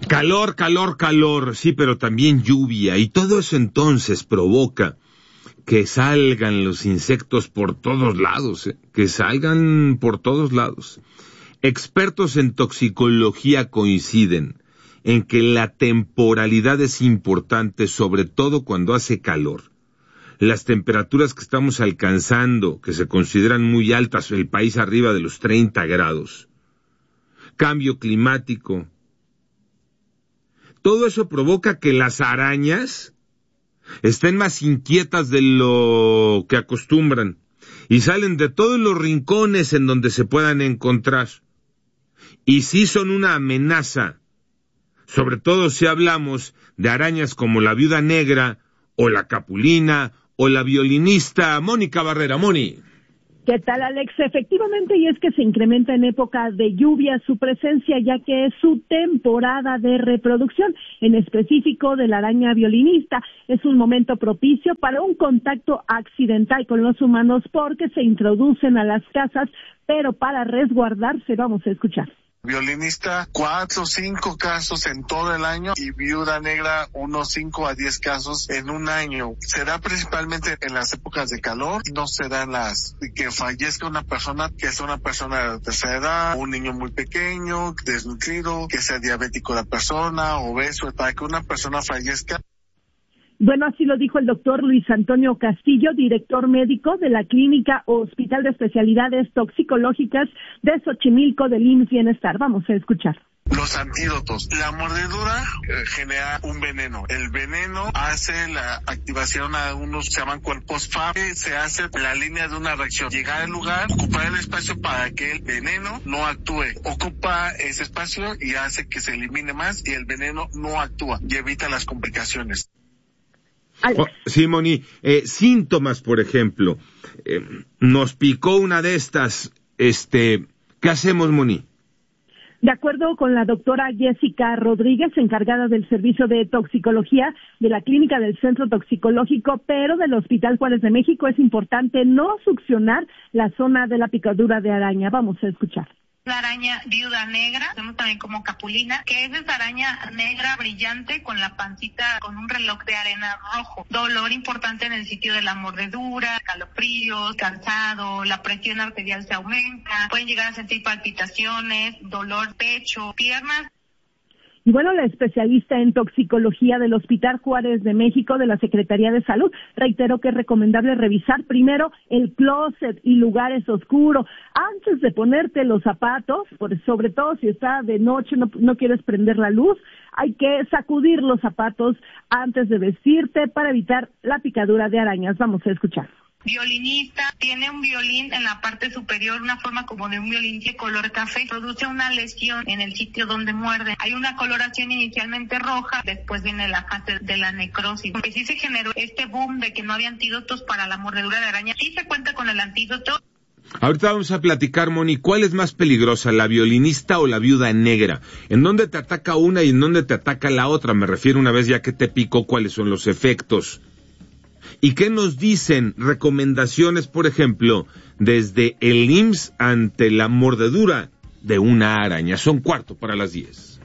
Calor, calor, calor, sí, pero también lluvia, y todo eso entonces provoca que salgan los insectos por todos lados, que salgan por todos lados. Expertos en toxicología coinciden en que la temporalidad es importante, sobre todo cuando hace calor. Las temperaturas que estamos alcanzando, que se consideran muy altas, el país arriba de los 30 grados. Cambio climático. Todo eso provoca que las arañas estén más inquietas de lo que acostumbran y salen de todos los rincones en donde se puedan encontrar. Y sí son una amenaza, sobre todo si hablamos de arañas como la viuda negra o la capulina o la violinista Mónica Barrera. Moni. ¿Qué tal, Alex? Efectivamente, y es que se incrementa en época de lluvia su presencia, ya que es su temporada de reproducción, en específico de la araña violinista. Es un momento propicio para un contacto accidental con los humanos porque se introducen a las casas, pero para resguardarse, vamos a escuchar. Violinista, 4 o 5 casos en todo el año, y viuda negra, unos 5 a 10 casos en un año. Se da principalmente en las épocas de calor, no se dan que fallezca una persona, que sea una persona de tercera edad, un niño muy pequeño, desnutrido, que sea diabético la persona, obeso, para que una persona fallezca. Bueno, así lo dijo el doctor Luis Antonio Castillo, director médico de la Clínica Hospital de Especialidades Toxicológicas de Xochimilco del IMSS Bienestar. Vamos a escuchar. Los antídotos. La mordedura genera un veneno. El veneno hace la activación a unos, se llaman cuerpos FAB, se hace la línea de una reacción. Llegar al lugar, ocupar el espacio para que el veneno no actúe. Ocupa ese espacio y hace que se elimine más y el veneno no actúa y evita las complicaciones. Sí, Moni, síntomas, por ejemplo, nos picó una de estas, ¿qué hacemos, Moni? De acuerdo con la doctora Jessica Rodríguez, encargada del servicio de toxicología de la clínica del Centro Toxicológico, pero del Hospital Juárez de México, es importante no succionar la zona de la picadura de araña. Vamos a escuchar. La araña viuda negra, tenemos también como capulina, que es esa araña negra brillante con la pancita con un reloj de arena rojo. Dolor importante en el sitio de la mordedura, calofríos, cansado, la presión arterial se aumenta, pueden llegar a sentir palpitaciones, dolor pecho, piernas. Y bueno, la especialista en toxicología del Hospital Juárez de México de la Secretaría de Salud reiteró que es recomendable revisar primero el closet y lugares oscuros antes de ponerte los zapatos, sobre todo si está de noche, no quieres prender la luz, hay que sacudir los zapatos antes de vestirte para evitar la picadura de arañas. Vamos a escuchar. Violinista, tiene un violín en la parte superior, una forma como de un violín de color café, produce una lesión en el sitio donde muerde. Hay una coloración inicialmente roja, después viene la fase de la necrosis. Porque sí se generó este boom de que no había antídotos para la mordedura de araña. Sí se cuenta con el antídoto. Ahorita vamos a platicar, Moni, ¿cuál es más peligrosa, la violinista o la viuda negra? ¿En dónde te ataca una y en dónde te ataca la otra? Me refiero, una vez ya que te picó, ¿cuáles son los efectos? ¿Y qué nos dicen recomendaciones, por ejemplo, desde el IMSS ante la mordedura de una araña? Son 9:45.